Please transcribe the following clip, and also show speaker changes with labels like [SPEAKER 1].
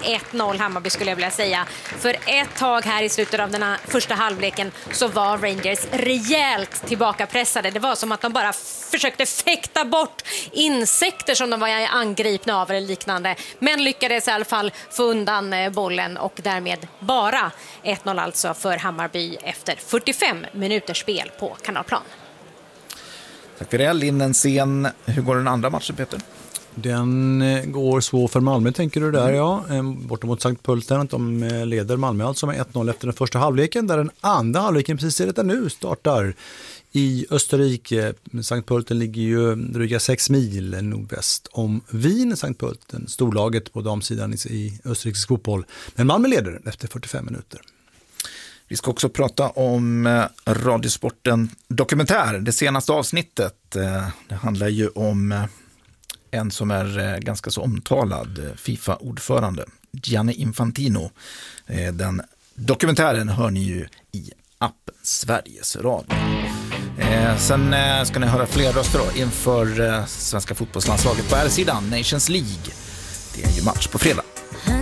[SPEAKER 1] 1-0 Hammarby skulle jag vilja säga. För ett tag här i slutet av den här första halvleken så var Rangers rejält tillbakapressade. Det var som att de bara försökte fäkta bort insekter som de var angripna av eller liknande. Men lyckades i alla fall få undan bollen och därmed bara 1-0 alltså för Hammarby efter 45 minuters spel på Kanalplan.
[SPEAKER 2] Tack för det, Linnensén. Hur går den andra matchen, Peter?
[SPEAKER 3] Den går så för Malmö, tänker du där, ja. Borta mot Sankt Pölten, de leder Malmö alltså med 1-0 efter den första halvleken, där den andra halvleken precis detta nu startar i Österrike. Sankt Pölten ligger ju dryga 6 mil nordväst om Wien. Sankt Pölten, storlaget på damsidan i österrikisk fotboll. Men Malmö leder efter 45 minuter.
[SPEAKER 2] Vi ska också prata om Radiosporten Dokumentär, det senaste avsnittet. Det handlar ju om en som är ganska så omtalad FIFA-ordförande, Gianni Infantino. Den dokumentären hör ni ju i appen Sveriges Radio. Sen ska ni höra fler röster då inför svenska fotbollslandslaget på här sidan, Nations League. Det är ju match på fredag.